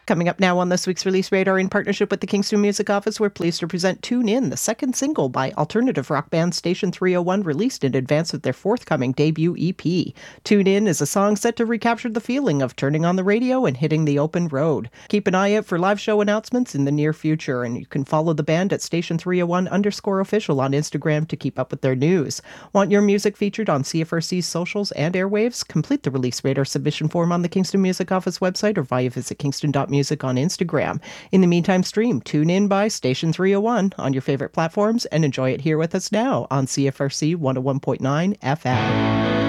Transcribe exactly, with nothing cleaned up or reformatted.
Coming up now on this week's Release Radar, in partnership with the Kingston Music Office, we're pleased to present Tune In, the second single by alternative rock band Station three oh one, released in advance of their forthcoming debut E P. Tune In is a song set to recapture the feeling of turning on the radio and hitting the open road. Keep an eye out for live show announcements in the near future, and you can follow the band at Station three oh one underscore official on Instagram to keep up with their news. Want your music featured on C F R C's socials and airwaves? Complete the Release Radar submission form on the Kingston Music Office website or via visit kingston dot music on Instagram. In the meantime, stream Tune In by Station three oh one on your favorite platforms and enjoy it here with us now on C F R C one oh one point nine F M.